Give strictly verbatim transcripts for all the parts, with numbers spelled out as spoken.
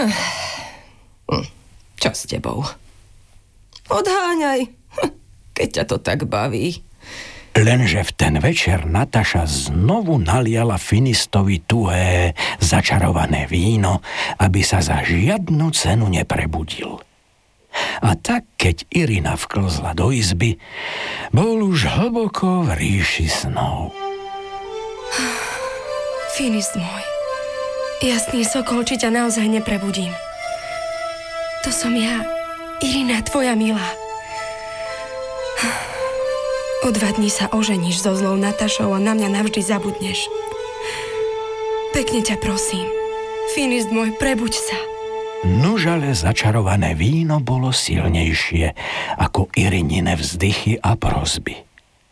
Hm, čo s tebou? Odháňaj, keď ťa to tak baví. Lenže v ten večer Nataša znovu naliala Finistovi tuhé, začarované víno, aby sa za žiadnu cenu neprebudil. A tak, keď Irina vklzla do izby, bol už hlboko v ríši snov. Finist môj, jasný sokol, či ťa naozaj neprebudím. To som ja, Irina, tvoja milá. O dva dní sa oženíš so zlou Natašou a na mňa navždy zabudneš. Pekne ťa prosím, Finist môj, prebuď sa. Nuž ale začarované víno bolo silnejšie ako Irinine vzdychy a prosby.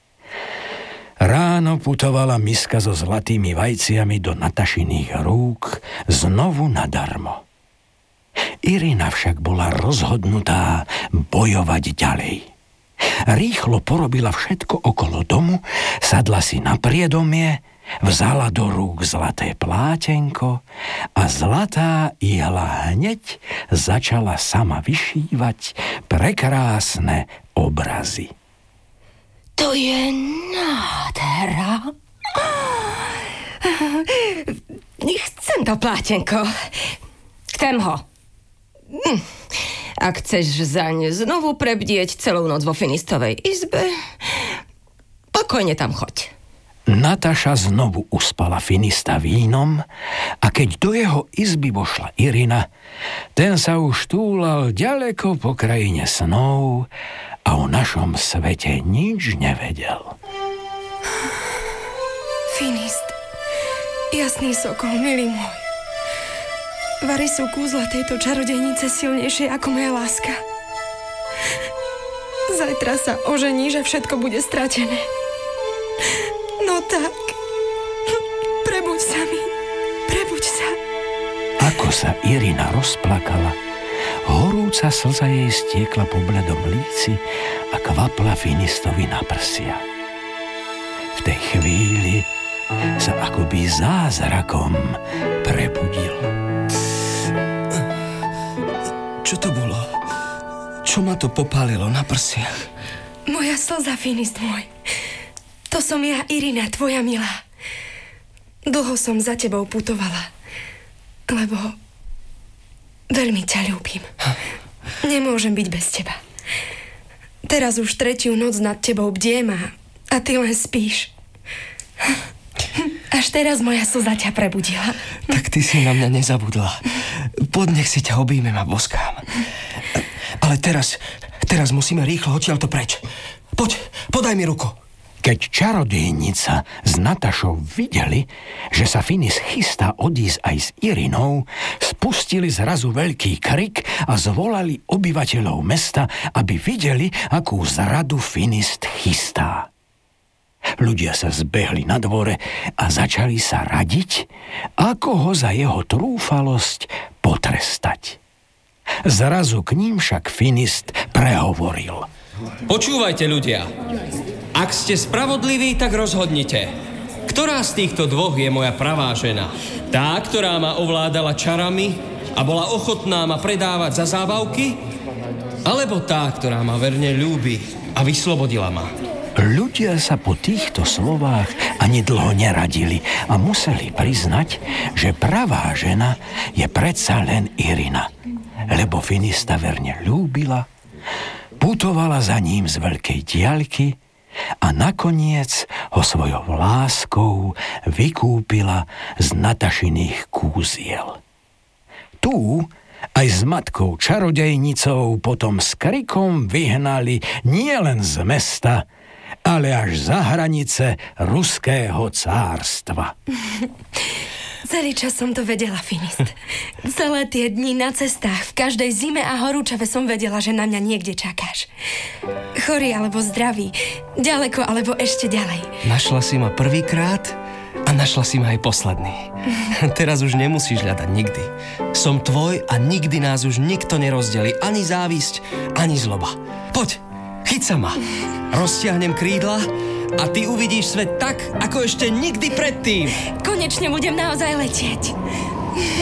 Ráno putovala miska so zlatými vajciami do Natašiných rúk znovu nadarmo. Irina však bola rozhodnutá bojovať ďalej. Rýchlo porobila všetko okolo domu, sadla si na priedomie, vzala do rúk zlaté plátenko a zlatá ihla hneď začala sama vyšívať prekrásne obrazy. To je nádhera. Chcem to plátenko. Chcem ho. Hm. Ak chceš zaň znovu prebdieť celú noc vo Finistovej izbe, pokojne tam choď. Nataša znovu uspala Finista vínom a keď do jeho izby vošla Irina, ten sa už túlal ďaleko po krajine snov a o našom svete nič nevedel. Finist, jasný sokol, milý môj. Vary sú kúzla tejto čarodejnice silnejšie ako moja láska. Zajtra sa ožení, že všetko bude stratené. No tak, prebuď sa mi, prebuď sa. Ako sa Irina rozplakala, horúca slza jej stiekla po bledom líci a kvapla Finistovi na prsia. V tej chvíli sa akoby zázrakom prebudil. Čo to bolo? Čo ma to popálilo na prsiach? Moja slza, Finist môj. To som ja, Irina, tvoja milá. Dlho som za tebou putovala, lebo veľmi ťa ľúbim. Nemôžem byť bez teba. Teraz už tretiu noc nad tebou bdiem a ty len spíš. Až teraz moja slza ťa prebudila. Tak ty si na mňa nezabudla. Poď, nech si ťa objímem a boskám. Ale teraz, teraz musíme rýchlo odtiaľto preč. Poď, podaj mi ruku. Keď čarodejnica s Natašou videli, že sa Finis chystá odísť aj s Irinou, spustili zrazu veľký krik a zvolali obyvateľov mesta, aby videli, akú zradu Finist chystá. Ľudia sa zbehli na dvore a začali sa radiť, ako ho za jeho trúfalosť potrestať. Zrazu k ním však Finist prehovoril. Počúvajte, ľudia. Ak ste spravodliví, tak rozhodnite. Ktorá z týchto dvoch je moja pravá žena? Tá, ktorá ma ovládala čarami a bola ochotná ma predávať za zábavky? Alebo tá, ktorá ma verne ľúbi a vyslobodila ma? Ľudia sa po týchto slovách ani dlho neradili a museli priznať, že pravá žena je predsa len Irina, lebo Finista verne ľúbila, putovala za ním z veľkej diaľky a nakoniec ho svojou láskou vykúpila z Natašiných kúziel. Tu aj s matkou čarodejnicou potom s krikom vyhnali nielen z mesta, ale až za hranice ruského cárstva. Celý čas som to vedela, Finist. Celé tie dni na cestách, v každej zime a horúčave som vedela, že na mňa niekde čakáš. Chorý alebo zdravý, ďaleko alebo ešte ďalej. Našla si ma prvýkrát a našla si ma aj posledný. Teraz už nemusíš hľadať nikdy. Som tvoj a nikdy nás už nikto nerozdelí, ani závisť, ani zloba. Poď, chyť sa ma. Roztiahnem krídla a ty uvidíš svet tak, ako ešte nikdy predtým. Konečne budem naozaj letieť.